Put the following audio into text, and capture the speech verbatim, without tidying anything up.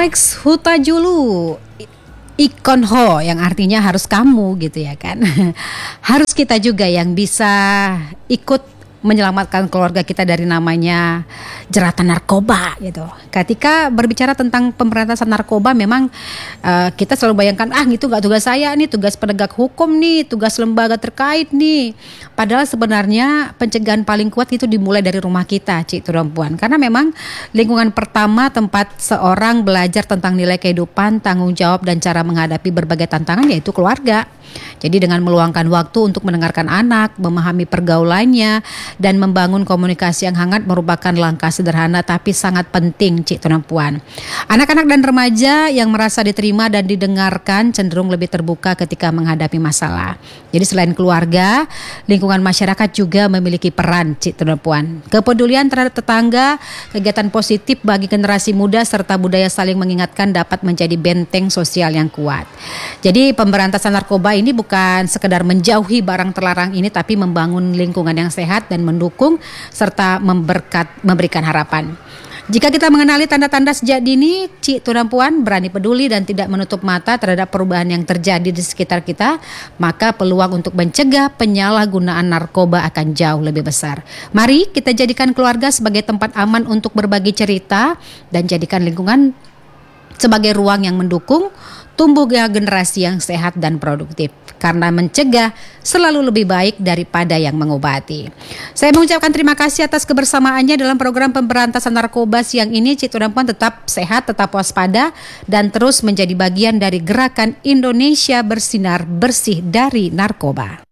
Next, Hutajulu Ikonho, yang artinya harus kamu gitu ya kan. Harus kita juga yang bisa ikut menyelamatkan keluarga kita dari namanya jeratan narkoba gitu. Ketika berbicara tentang pemberantasan narkoba, memang uh, kita selalu bayangkan, ah itu gak tugas saya nih, tugas penegak hukum nih, tugas lembaga terkait nih. Padahal sebenarnya pencegahan paling kuat itu dimulai dari rumah kita, Cik Perempuan. Karena memang lingkungan pertama tempat seorang belajar tentang nilai kehidupan, tanggung jawab dan cara menghadapi berbagai tantangan yaitu keluarga. Jadi dengan meluangkan waktu untuk mendengarkan anak, memahami pergaulannya, dan membangun komunikasi yang hangat merupakan langkah sederhana tapi sangat penting, Cik Perempuan. Anak-anak dan remaja yang merasa diterima dan didengarkan cenderung lebih terbuka ketika menghadapi masalah. Jadi selain keluarga, lingkungan masyarakat juga memiliki peran, Cik Perempuan. Kepedulian terhadap tetangga, kegiatan positif bagi generasi muda serta budaya saling mengingatkan dapat menjadi benteng sosial yang kuat. Jadi pemberantasan narkoba ini bukan sekedar menjauhi barang terlarang ini, tapi membangun lingkungan yang sehat dan mendukung serta memberkat, memberikan harapan. Jika kita mengenali tanda-tanda sejak dini, Cik Perempuan, berani peduli dan tidak menutup mata terhadap perubahan yang terjadi di sekitar kita, maka peluang untuk mencegah penyalahgunaan narkoba akan jauh lebih besar. Mari kita jadikan keluarga sebagai tempat aman untuk berbagi cerita dan jadikan lingkungan sebagai ruang yang mendukung tumbuhnya generasi yang sehat dan produktif. Karena mencegah selalu lebih baik daripada yang mengobati. Saya mengucapkan terima kasih atas kebersamaannya dalam program pemberantasan narkoba siang ini. Cik Perempuan tetap sehat, tetap waspada, dan terus menjadi bagian dari gerakan Indonesia Bersinar Bersih dari Narkoba.